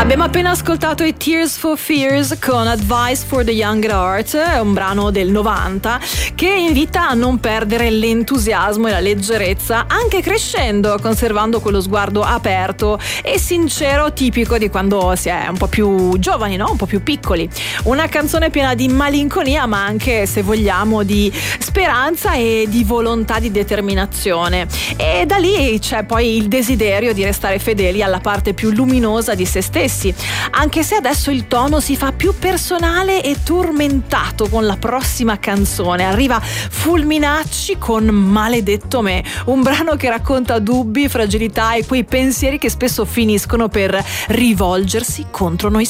Abbiamo appena ascoltato i Tears for Fears con Advice for the Young at Heart, un brano del 90 che invita a non perdere l'entusiasmo e la leggerezza anche crescendo, conservando quello sguardo aperto e sincero tipico di quando si è un po' più giovani, no? Un po' più piccoli. Una canzone piena di malinconia, ma anche, se vogliamo, di speranza e di volontà di determinazione. E da lì c'è poi il desiderio di restare fedeli alla parte più luminosa di se stessi, anche se adesso il tono si fa più personale e tormentato con la prossima canzone. Arriva Fulminacci con Maledetto me, un brano che racconta dubbi, fragilità e quei pensieri che spesso finiscono per rivolgersi contro noi